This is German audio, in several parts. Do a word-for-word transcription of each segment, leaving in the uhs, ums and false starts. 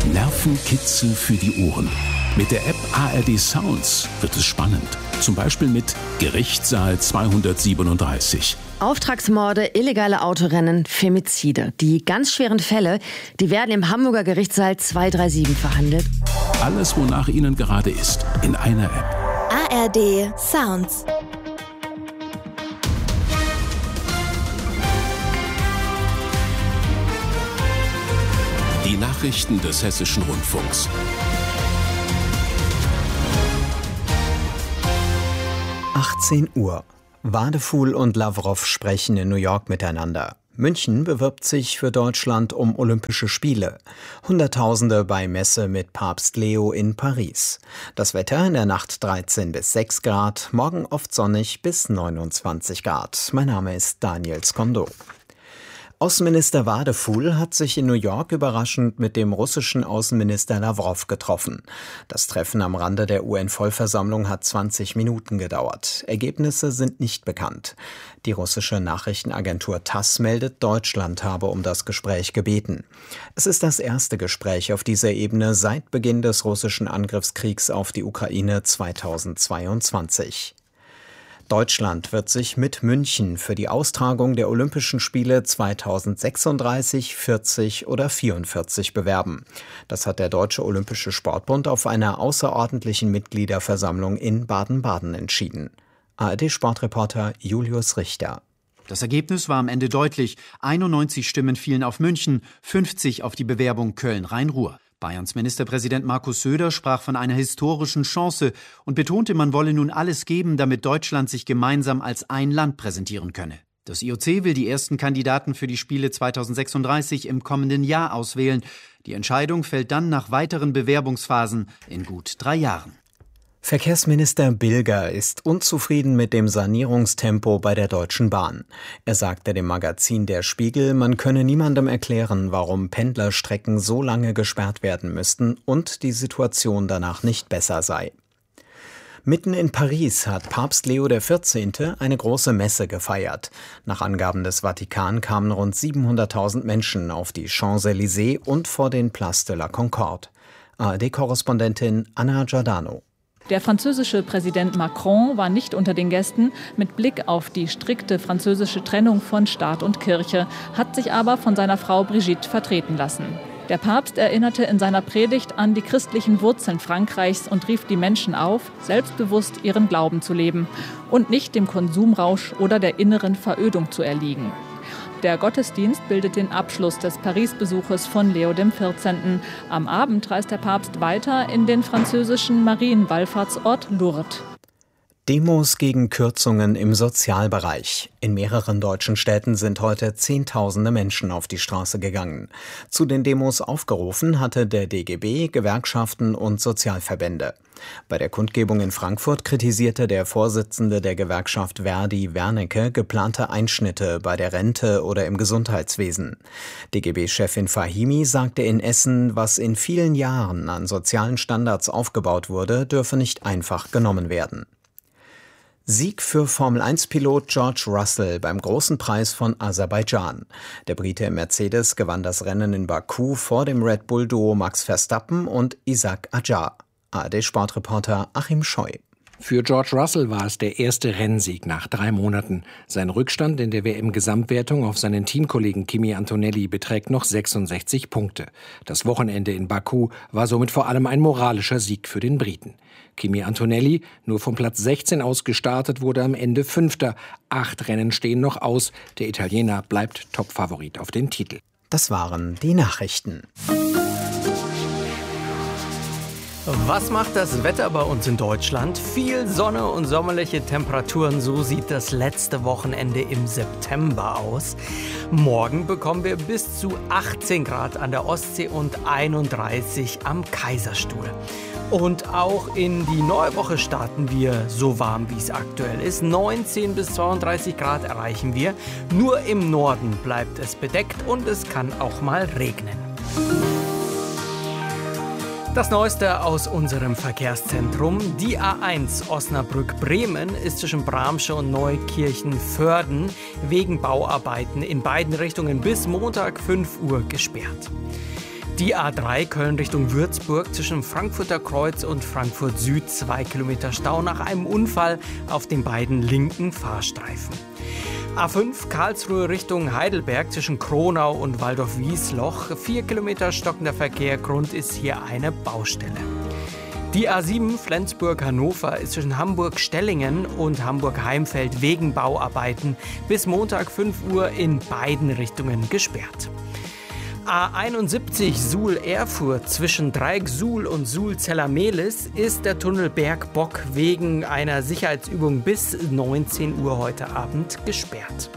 Nervenkitzel für die Ohren. Mit der App A R D Sounds wird es spannend. Zum Beispiel mit Gerichtssaal zweihundertsiebenunddreißig. Auftragsmorde, illegale Autorennen, Femizide. Die ganz schweren Fälle, die werden im Hamburger Gerichtssaal zweihundertsiebenunddreißig verhandelt. Alles, wonach Ihnen gerade ist, in einer App. A R D Sounds. Die Nachrichten des Hessischen Rundfunks. achtzehn Uhr. Wadefuhl und Lavrov sprechen in New York miteinander. München bewirbt sich für Deutschland um Olympische Spiele. Hunderttausende bei Messe mit Papst Leo in Paris. Das Wetter in der Nacht dreizehn bis sechs Grad, morgen oft sonnig bis neunundzwanzig Grad. Mein Name ist Daniel Skondo. Außenminister Wadefuhl hat sich in New York überraschend mit dem russischen Außenminister Lavrov getroffen. Das Treffen am Rande der U N-Vollversammlung hat zwanzig Minuten gedauert. Ergebnisse sind nicht bekannt. Die russische Nachrichtenagentur TASS meldet, Deutschland habe um das Gespräch gebeten. Es ist das erste Gespräch auf dieser Ebene seit Beginn des russischen Angriffskriegs auf die Ukraine zweitausendzweiundzwanzig. Deutschland wird sich mit München für die Austragung der Olympischen Spiele zweitausendsechsunddreißig, vierzig oder vierundvierzig bewerben. Das hat der Deutsche Olympische Sportbund auf einer außerordentlichen Mitgliederversammlung in Baden-Baden entschieden. A R D-Sportreporter Julius Richter. Das Ergebnis war am Ende deutlich. einundneunzig Stimmen fielen auf München, fünfzig auf die Bewerbung Köln-Rhein-Ruhr. Bayerns Ministerpräsident Markus Söder sprach von einer historischen Chance und betonte, man wolle nun alles geben, damit Deutschland sich gemeinsam als ein Land präsentieren könne. Das I O C will die ersten Kandidaten für die Spiele zweitausendsechsunddreißig im kommenden Jahr auswählen. Die Entscheidung fällt dann nach weiteren Bewerbungsphasen in gut drei Jahren. Verkehrsminister Bilger ist unzufrieden mit dem Sanierungstempo bei der Deutschen Bahn. Er sagte dem Magazin Der Spiegel, man könne niemandem erklären, warum Pendlerstrecken so lange gesperrt werden müssten und die Situation danach nicht besser sei. Mitten in Paris hat Papst Leo der vierzehnte eine große Messe gefeiert. Nach Angaben des Vatikan kamen rund siebenhunderttausend Menschen auf die Champs-Élysées und vor den Place de la Concorde. A R D-Korrespondentin Anna Giordano. Der französische Präsident Macron war nicht unter den Gästen. Mit Blick auf die strikte französische Trennung von Staat und Kirche, hat sich aber von seiner Frau Brigitte vertreten lassen. Der Papst erinnerte in seiner Predigt an die christlichen Wurzeln Frankreichs und rief die Menschen auf, selbstbewusst ihren Glauben zu leben und nicht dem Konsumrausch oder der inneren Verödung zu erliegen. Der Gottesdienst bildet den Abschluss des Paris-Besuches von Leo dem vierzehnten. Am Abend reist der Papst weiter in den französischen Marienwallfahrtsort Lourdes. Demos gegen Kürzungen im Sozialbereich. In mehreren deutschen Städten sind heute Zehntausende Menschen auf die Straße gegangen. Zu den Demos aufgerufen hatte der D G B, Gewerkschaften und Sozialverbände. Bei der Kundgebung in Frankfurt kritisierte der Vorsitzende der Gewerkschaft Verdi, Wernicke, geplante Einschnitte bei der Rente oder im Gesundheitswesen. D G B-Chefin Fahimi sagte in Essen, was in vielen Jahren an sozialen Standards aufgebaut wurde, dürfe nicht einfach genommen werden. Sieg für Formel eins Pilot George Russell beim Großen Preis von Aserbaidschan. Der Brite im Mercedes gewann das Rennen in Baku vor dem Red Bull-Duo Max Verstappen und Isack Adjar. A R D-Sportreporter Achim Scheu. Für George Russell war es der erste Rennsieg nach drei Monaten. Sein Rückstand in der W M-Gesamtwertung auf seinen Teamkollegen Kimi Antonelli beträgt noch sechsundsechzig Punkte. Das Wochenende in Baku war somit vor allem ein moralischer Sieg für den Briten. Kimi Antonelli, nur vom Platz sechzehn aus gestartet, wurde am Ende Fünfter. Acht Rennen stehen noch aus. Der Italiener bleibt Topfavorit auf den Titel. Das waren die Nachrichten. Was macht das Wetter bei uns in Deutschland? Viel Sonne und sommerliche Temperaturen, so sieht das letzte Wochenende im September aus. Morgen bekommen wir bis zu achtzehn Grad an der Ostsee und einunddreißig am Kaiserstuhl. Und auch in die neue Woche starten wir so warm, wie es aktuell ist. neunzehn bis zweiunddreißig Grad erreichen wir. Nur im Norden bleibt es bedeckt und es kann auch mal regnen. Das Neueste aus unserem Verkehrszentrum. Die A eins Osnabrück-Bremen ist zwischen Bramsche und Neukirchen-Vörden wegen Bauarbeiten in beiden Richtungen bis Montag fünf Uhr gesperrt. Die A drei Köln Richtung Würzburg zwischen Frankfurter Kreuz und Frankfurt Süd, zwei Kilometer Stau nach einem Unfall auf den beiden linken Fahrstreifen. A fünf Karlsruhe Richtung Heidelberg zwischen Kronau und Waldorf-Wiesloch, vier Kilometer stockender Verkehr, Grund ist hier eine Baustelle. Die A sieben Flensburg-Hannover ist zwischen Hamburg-Stellingen und Hamburg-Heimfeld wegen Bauarbeiten bis Montag fünf Uhr in beiden Richtungen gesperrt. A einundsiebzig Suhl-Erfurt zwischen Dreieck Suhl und Suhl-Zellermehlis ist der Tunnel Bergbock wegen einer Sicherheitsübung bis neunzehn Uhr heute Abend gesperrt.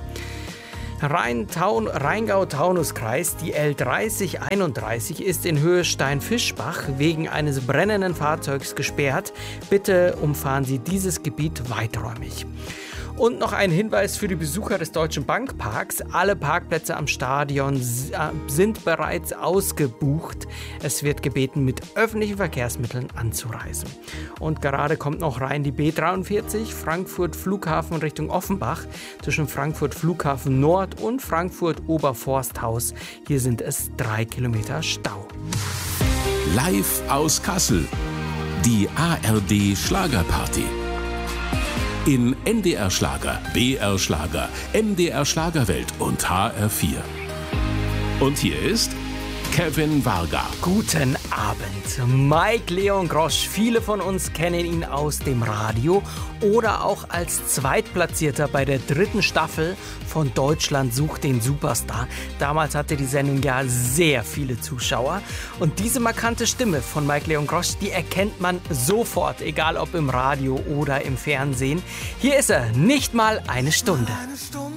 Rheingau-Taunus-Kreis, die L dreißig einunddreißig ist in Höhe Steinfischbach wegen eines brennenden Fahrzeugs gesperrt. Bitte umfahren Sie dieses Gebiet weiträumig. Und noch ein Hinweis für die Besucher des Deutschen Bankparks. Alle Parkplätze am Stadion sind bereits ausgebucht. Es wird gebeten, mit öffentlichen Verkehrsmitteln anzureisen. Und gerade kommt noch rein die B dreiundvierzig, Frankfurt Flughafen Richtung Offenbach, zwischen Frankfurt Flughafen Nord und Frankfurt Oberforsthaus. Hier sind es drei Kilometer Stau. Live aus Kassel. Die A R D Schlagerparty. In N D R Schlager, B R Schlager, M D R Schlagerwelt und H R vier. Und hier ist Kevin Varga. Guten Abend. Mike Leon Grosch. Viele von uns kennen ihn aus dem Radio oder auch als Zweitplatzierter bei der dritten Staffel von Deutschland sucht den Superstar. Damals hatte die Sendung ja sehr viele Zuschauer. Und diese markante Stimme von Mike Leon Grosch, die erkennt man sofort, egal ob im Radio oder im Fernsehen. Hier ist er, nicht mal eine Stunde.